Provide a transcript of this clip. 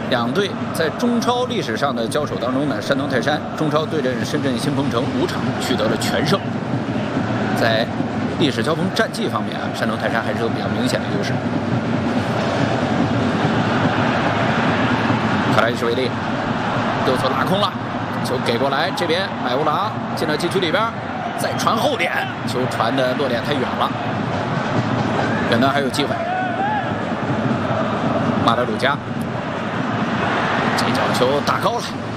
两队在中超历史上的交手当中呢，山东泰山中超对阵深圳新鹏城5场取得了全胜。在历史交锋战绩方面啊，山东泰山还是有比较明显的优势。克莱什维利右侧拉空了，球给过来，这边麦乌朗进到禁区里边，再传后点，球传的落点太远了，远端还有机会。马德鲁加。这脚球打高了，